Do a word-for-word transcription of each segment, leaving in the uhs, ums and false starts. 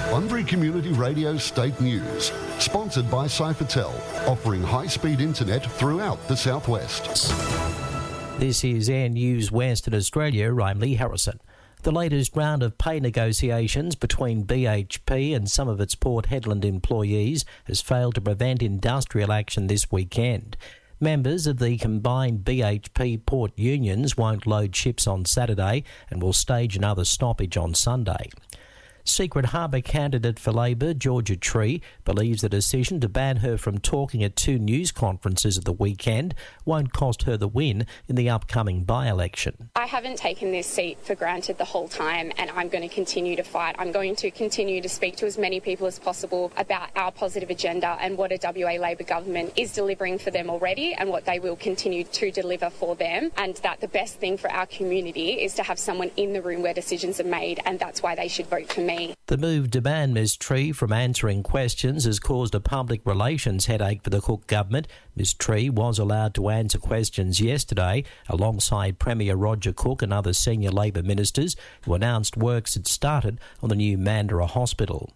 Bunbury Community Radio State News, sponsored by Cyphertel, offering high-speed internet throughout the southwest. This is Air News Western Australia. I'm Lee Harrison. The latest round of pay negotiations between B H P and some of its Port Hedland employees has failed to prevent industrial action this weekend. Members of the combined B H P port unions won't load ships on Saturday and will stage another stoppage on Sunday. Secret Harbour candidate for Labor, Georgia Tree, believes the decision to ban her from talking at two news conferences at the weekend won't cost her the win in the upcoming by-election. I haven't taken this seat for granted the whole time, and I'm going to continue to fight. I'm going to continue to speak to as many people as possible about our positive agenda and what a W A Labor government is delivering for them already and what they will continue to deliver for them, and that the best thing for our community is to have someone in the room where decisions are made, and that's why they should vote for me. The move to ban Miz Tree from answering questions has caused a public relations headache for the Cook government. Miz Tree was allowed to answer questions yesterday alongside Premier Roger Cook and other senior Labor ministers who announced works had started on the new Mandurah Hospital.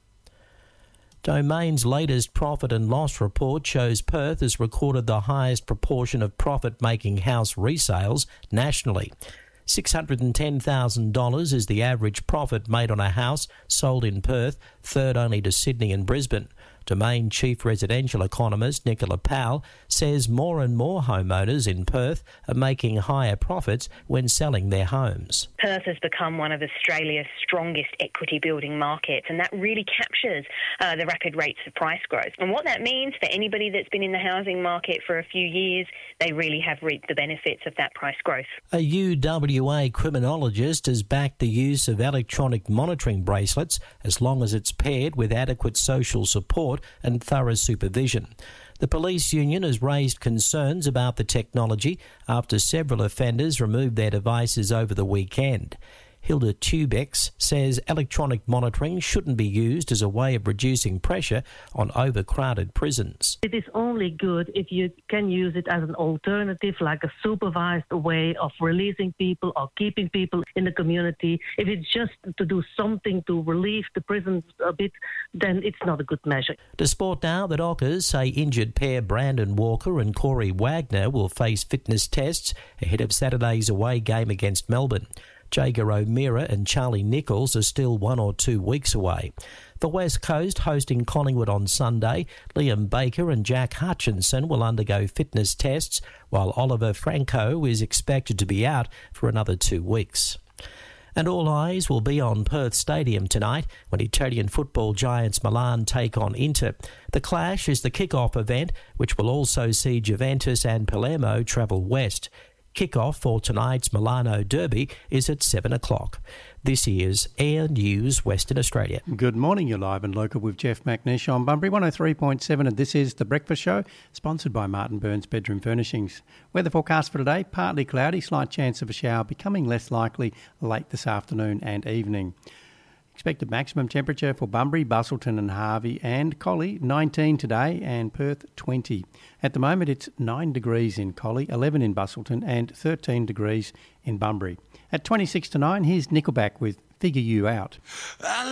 Domain's latest profit and loss report shows Perth has recorded the highest proportion of profit-making house resales nationally. six hundred ten thousand dollars is the average profit made on a house sold in Perth, third only to Sydney and Brisbane. Domain chief residential economist Nicola Powell says more and more homeowners in Perth are making higher profits when selling their homes. Perth has become one of Australia's strongest equity building markets, and that really captures uh, the rapid rates of price growth. And what that means for anybody that's been in the housing market for a few years, they really have reaped the benefits of that price growth. A U W A criminologist has backed the use of electronic monitoring bracelets as long as it's paired with adequate social support and thorough supervision. The police union has raised concerns about the technology after several offenders removed their devices over the weekend. Hilda Tubex says electronic monitoring shouldn't be used as a way of reducing pressure on overcrowded prisons. It is only good if you can use it as an alternative, like a supervised way of releasing people or keeping people in the community. If it's just to do something to relieve the prisons a bit, then it's not a good measure. To sport now, the Dockers say injured pair Brandon Walker and Corey Wagner will face fitness tests ahead of Saturday's away game against Melbourne. Jager O'Meara and Charlie Nichols are still one or two weeks away. The West Coast hosting Collingwood on Sunday. Liam Baker and Jack Hutchinson will undergo fitness tests, while Oliver Franco is expected to be out for another two weeks. And all eyes will be on Perth Stadium tonight when Italian football giants Milan take on Inter. The clash is the kick-off event, which will also see Juventus and Palermo travel west. Kick-off for tonight's Milano Derby is at seven o'clock. This is Air News Western Australia. Good morning, you're live and local with Jeff McNish on Bunbury one oh three point seven, and this is The Breakfast Show, sponsored by Martin Burns Bedroom Furnishings. Weather forecast for today, partly cloudy, slight chance of a shower, becoming less likely late this afternoon and evening. Expected maximum temperature for Bunbury, Busselton and Harvey and Collie, nineteen today, and Perth, twenty. At the moment, it's nine degrees in Collie, eleven in Busselton and thirteen degrees in Bunbury. At twenty-six to nine, here's Nickelback with Figure You Out.